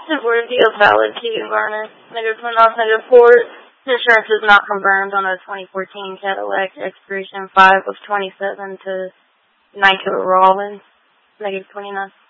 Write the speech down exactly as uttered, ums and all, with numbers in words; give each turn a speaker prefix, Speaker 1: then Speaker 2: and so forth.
Speaker 1: ten forty deal valid to Garner. Negative twenty-nine, negative four. Insurance is not confirmed on a twenty fourteen Cadillac expiration five of twenty-seven to nine to Rollins. Negative twenty-nine.